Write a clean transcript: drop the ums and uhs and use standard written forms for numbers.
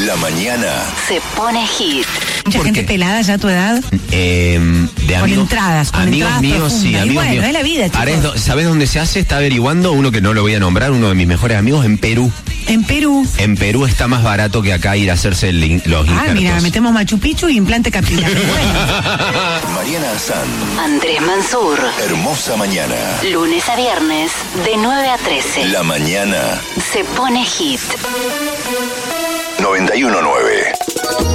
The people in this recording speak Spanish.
La mañana se pone hit. Mucha ¿Por gente qué? pelada ya a tu edad. De Con amigos, entradas amigos míos, sí, profundas. Y amigos bueno, míos. es la vida, chicos. Ahora ¿sabes dónde se hace? Está averiguando uno que no lo voy a nombrar, uno de mis mejores amigos en Perú. En Perú. En Perú está más barato que acá ir a hacerse los injertos. Mira, metemos Machu Picchu y implante capilar. Bueno. Mariana Azán. Andrés Mansur. Hermosa mañana. Lunes a viernes, de 9 a 13. La mañana Se pone hit. 91.9.